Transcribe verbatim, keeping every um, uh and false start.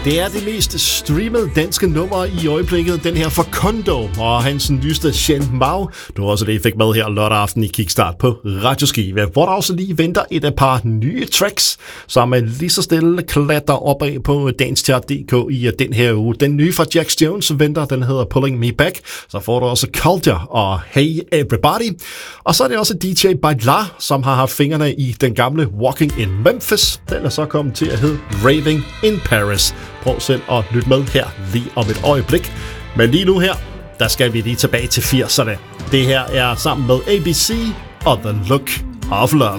Det er det mest streamede danske nummer i øjeblikket, den her for Kondo og hans nyeste Shen Mao. Det var også det, I fik med her lørdag aften i Kickstart på Radioskive, hvor der også lige venter et par nye tracks, som lige så stille klatrer opad på Dancechart punktum d k i den her uge. Den nye fra Jax Jones venter, den hedder Pulling Me Back. Så får du også Culture og Hey Everybody. Og så er det også D J Bailar, som har haft fingrene i den gamle Walking in Memphis. Den er så kommet til at hedde Raving in Paris. Prøv selv at lytte med her lige om et øjeblik. Men lige nu her, der skal vi lige tilbage til firserne. Det her er sammen med A B C og The Look of Love.